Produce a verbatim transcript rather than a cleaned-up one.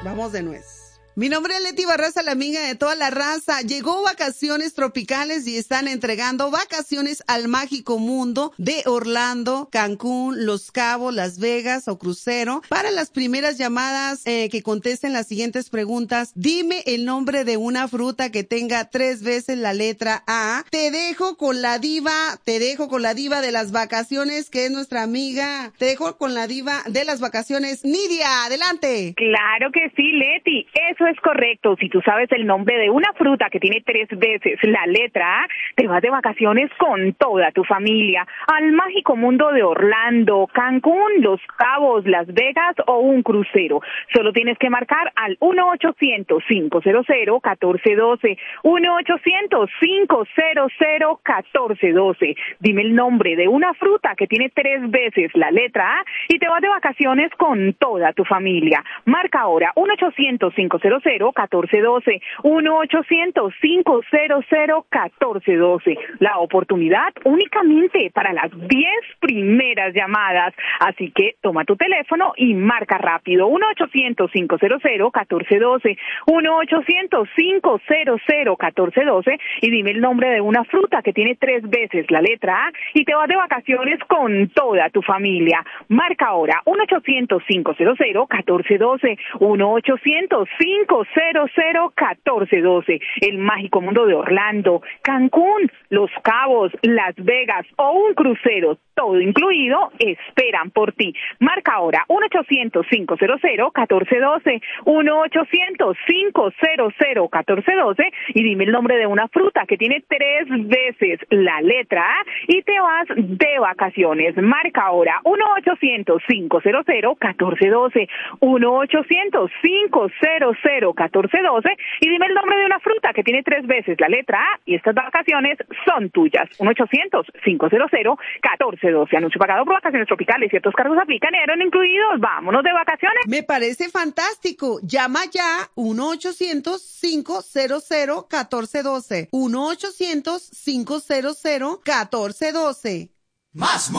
Vamos de nuez. Mi nombre es Leti Barraza, la amiga de toda la raza. Llegó Vacaciones Tropicales y están entregando vacaciones al mágico mundo de Orlando, Cancún, Los Cabos, Las Vegas o crucero. Para las primeras llamadas eh, que contesten las siguientes preguntas, dime el nombre de una fruta que tenga tres veces la letra A. Te dejo con la diva, te dejo con la diva de las vacaciones, que es nuestra amiga. Te dejo con la diva de las vacaciones, Nidia. Adelante. Claro que sí, Leti. Eso es correcto. Si tú sabes el nombre de una fruta que tiene tres veces la letra A, te vas de vacaciones con toda tu familia al mágico mundo de Orlando, Cancún, Los Cabos, Las Vegas o un crucero. Solo tienes que marcar al uno ochocientos, cinco cero cero, uno cuatro uno dos, uno ochocientos, cinco cero cero, uno cuatro uno dos. Dime el nombre de una fruta que tiene tres veces la letra A y te vas de vacaciones con toda tu familia. Marca ahora uno ochocientos, cinco cero cero, uno cuatro uno dos, uno ochocientos, cinco cero cero, uno cuatro uno dos. La oportunidad únicamente para las diez primeras llamadas. Así que toma tu teléfono y marca rápido uno ochocientos, cinco cero cero, uno cuatro uno dos, uno ochocientos, cinco cero cero, uno cuatro uno dos y dime el nombre de una fruta que tiene tres veces la letra A y te vas de vacaciones con toda tu familia. Marca ahora uno ochocientos, cinco cero cero, uno cuatro uno dos, uno ochocientos, cinco cero cero, uno cuatro uno dos. El mágico mundo de Orlando, Cancún, Los Cabos, Las Vegas o un crucero, todo incluido, esperan por ti. Marca ahora uno ochocientos, cinco cero cero, uno cuatro uno dos, uno ochocientos, cinco cero cero, uno cuatro uno dos y dime el nombre de una fruta que tiene tres veces la letra A y te vas de vacaciones. Marca ahora uno ochocientos, cinco cero cero, uno cuatro uno dos, uno ochocientos, cinco cero cero, uno cuatro uno dos y dime el nombre de una fruta que tiene tres veces la letra A y estas vacaciones son tuyas. uno ochocientos, cinco cero cero, uno cuatro uno dos. Anuncio pagado por Vacaciones Tropicales. Ciertos cargos aplican y eran incluidos. Vámonos de vacaciones. Me parece fantástico. Llama ya uno ochocientos, cinco cero cero, uno cuatro uno dos. uno ochocientos, cinco cero cero, uno cuatro uno dos. Más